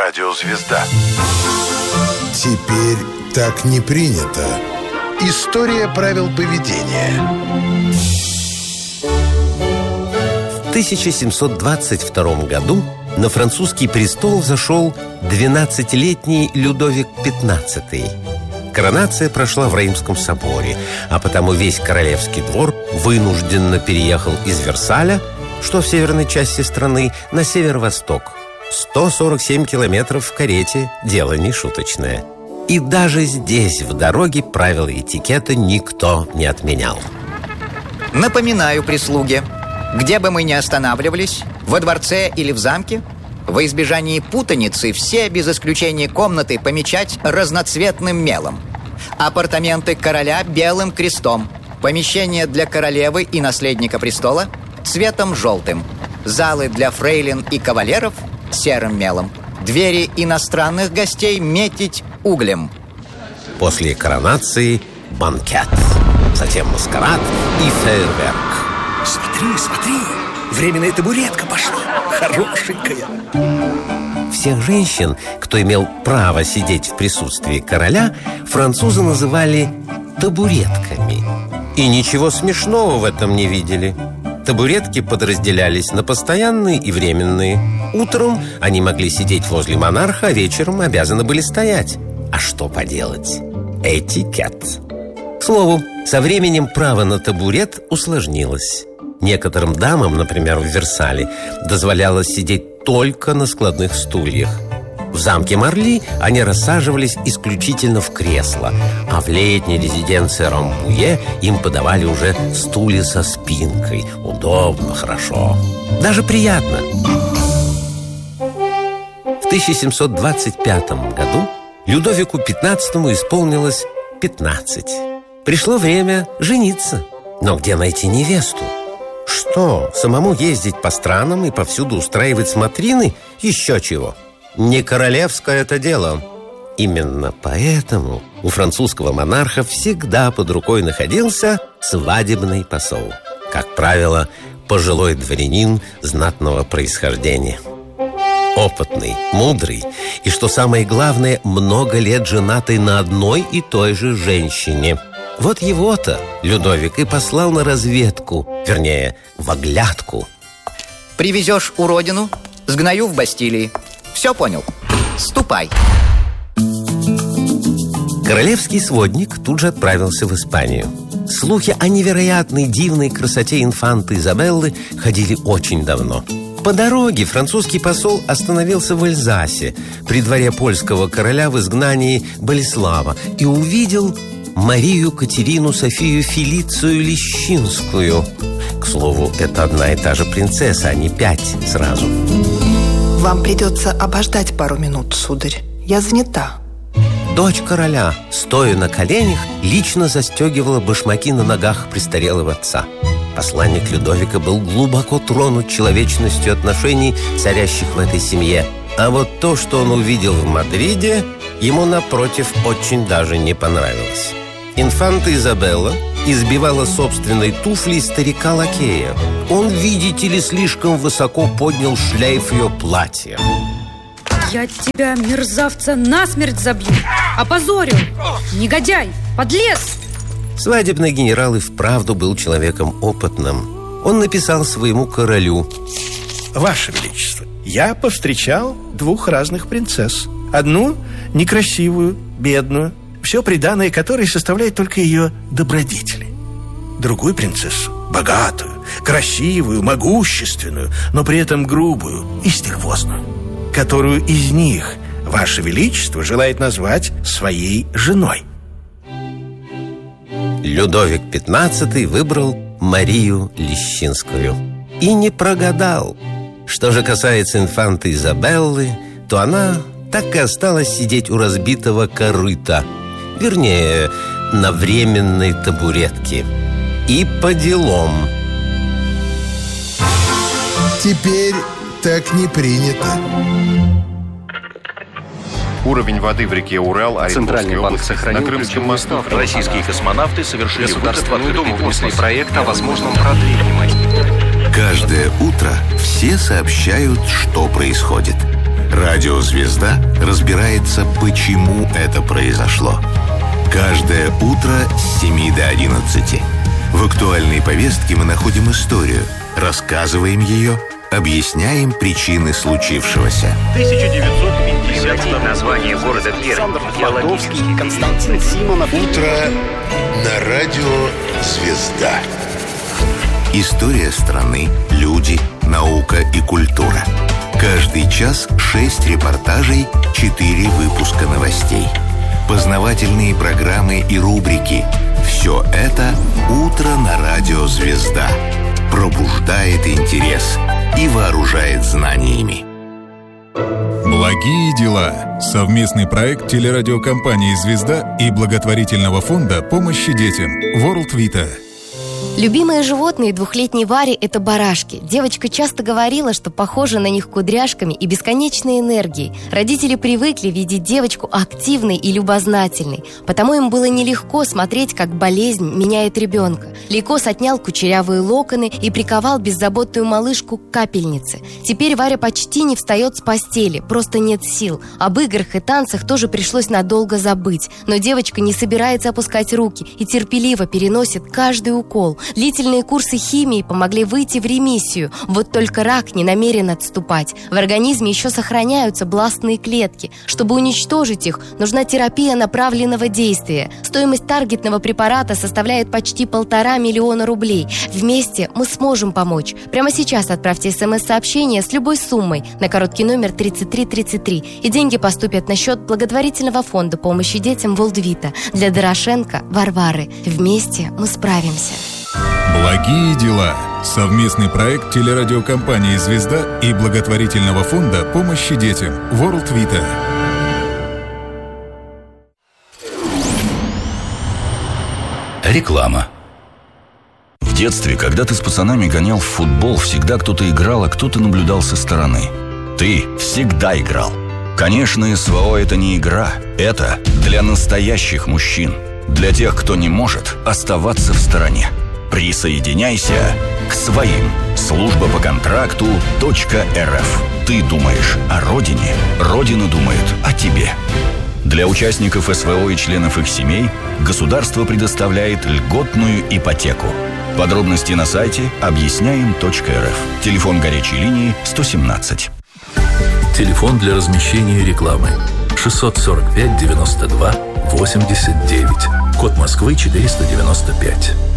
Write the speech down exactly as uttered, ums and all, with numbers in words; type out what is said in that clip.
радиозвезда. Теперь так не принято. История правил поведения. В тысяча семьсот двадцать втором году на французский престол взошел двенадцатилетний Людовик пятнадцатый. Коронация прошла в Реймском соборе, а потому весь королевский двор вынужденно переехал из Версаля, что в северной части страны, на северо-восток. сто сорок семь километров в карете – дело не шуточное. И даже здесь, в дороге, правила этикета никто не отменял. Напоминаю прислуге, где бы мы ни останавливались, во дворце или в замке, во избежании путаницы все без исключения комнаты помечать разноцветным мелом. Апартаменты короля белым крестом, помещения для королевы и наследника престола цветом желтым, залы для фрейлин и кавалеров серым мелом, двери иностранных гостей метить углем. После коронации банкет, затем маскарад и фейерверк. Смотри, смотри, временная табуретка пошла, хорошенькая. Всех женщин, кто имел право сидеть в присутствии короля, французы называли табуретками. И ничего смешного в этом не видели. Табуретки подразделялись на постоянные и временные. Утром они могли сидеть возле монарха, а вечером обязаны были стоять. А что поделать? Этикет. К слову, со временем право на табурет усложнилось. Некоторым дамам, например, в Версале, дозволялось сидеть только на складных стульях. В замке Марли они рассаживались исключительно в кресла, а в летней резиденции Рамбуе им подавали уже стулья со спинкой. Удобно, хорошо, даже приятно. В тысяча семьсот двадцать пятом году Людовику пятнадцатому исполнилось пятнадцать. Пришло время жениться. Но где найти невесту? Что, самому ездить по странам и повсюду устраивать смотрины? Еще чего. Не королевское это дело. Именно поэтому у французского монарха всегда под рукой находился свадебный посол. Как правило, пожилой дворянин знатного происхождения. Опытный, мудрый и, что самое главное, много лет женатый на одной и той же женщине. Вот его-то Людовик и послал на разведку, вернее, в оглядку. Привезешь уродину, сгною в Бастилии. Все понял? Ступай. Королевский сводник тут же отправился в Испанию. Слухи о невероятной дивной красоте инфанты Изабеллы ходили очень давно. По дороге французский посол остановился в Эльзасе, при дворе польского короля в изгнании Болеслава, и увидел Марию Катерину Софию Фелицию Лещинскую. К слову, это одна и та же принцесса, а не пять сразу. Вам придется обождать пару минут, сударь. Я занята. Дочь короля, стоя на коленях, лично застегивала башмаки на ногах престарелого отца. Посланник Людовика был глубоко тронут человечностью отношений, царящих в этой семье. А вот то, что он увидел в Мадриде, ему, напротив, очень даже не понравилось. Инфанта Изабелла избивала собственной туфлей старика-лакея. Он, видите ли, слишком высоко поднял шлейф ее платья. Я тебя, мерзавца, насмерть забью. Опозорил. Негодяй, подлец. Свадебный генерал и вправду был человеком опытным. Он написал своему королю: Ваше Величество, я повстречал двух разных принцесс. Одну некрасивую, бедную, все приданое которой составляет только ее добродетели. Другую принцессу, богатую, красивую, могущественную, но при этом грубую и стервозную, которую из них Ваше Величество желает назвать своей женой. Людовик пятнадцатый выбрал Марию Лещинскую. И не прогадал. Что же касается инфанты Изабеллы, то она так и осталась сидеть у разбитого корыта. Вернее, на временной табуретке. И по делам. Теперь так не принято. Уровень воды в реке Урал, Центральный банк сохранил на Крымском мосту. Российские космонавты совершили Государственную Думу после проекта о возможном продлении. Каждое утро все сообщают, что происходит. Радиозвезда разбирается, почему это произошло. Каждое утро с семи до одиннадцати. В актуальной повестке мы находим историю, рассказываем ее, объясняем причины случившегося. тысяча девятьсот пятьдесят второй. Название города Пермь. Ладовский, Константин Симонов. Утро на радио «Звезда». История страны, люди, наука и культура. Каждый час шесть репортажей, четыре выпуска новостей. Познавательные программы и рубрики. Все это «Утро на радио «Звезда». Пробуждает интерес и вооружает знаниями. Благие дела. Совместный проект телерадиокомпании «Звезда» и благотворительного фонда помощи детям World Vita. Любимые животные двухлетней Вари – это барашки. Девочка часто говорила, что похожа на них кудряшками и бесконечной энергией. Родители привыкли видеть девочку активной и любознательной, потому им было нелегко смотреть, как болезнь меняет ребенка. Лейкоз отнял кучерявые локоны и приковал беззаботную малышку к капельнице. Теперь Варя почти не встает с постели, просто нет сил. Об играх и танцах тоже пришлось надолго забыть. Но девочка не собирается опускать руки и терпеливо переносит каждый укол. Длительные курсы химии помогли выйти в ремиссию. Вот только рак не намерен отступать. В организме еще сохраняются бластные клетки. Чтобы уничтожить их, нужна терапия направленного действия. Стоимость таргетного препарата составляет почти полтора миллиона рублей. Вместе мы сможем помочь. Прямо сейчас отправьте смс-сообщение с любой суммой на короткий номер тридцать три тридцать три, и деньги поступят на счет благотворительного фонда помощи детям World Vita для Дорошенко Варвары. Вместе мы справимся. Благие дела. Совместный проект телерадиокомпании «Звезда» и благотворительного фонда помощи детям World Vita. Реклама. В детстве, когда ты с пацанами гонял в футбол, всегда кто-то играл, а кто-то наблюдал со стороны. Ты всегда играл. Конечно, СВО – это не игра. Это для настоящих мужчин. Для тех, кто не может оставаться в стороне. Присоединяйся к своим. Служба по контракту .рф. Ты думаешь о родине, Родина думает о тебе. Для участников СВО и членов их семей государство предоставляет льготную ипотеку. Подробности на сайте объясняем точка эр эф. Телефон горячей линии сто семнадцать. Телефон для размещения рекламы шестьсот сорок пять девяносто два восемьдесят девять. Код Москвы четыреста девяносто пять.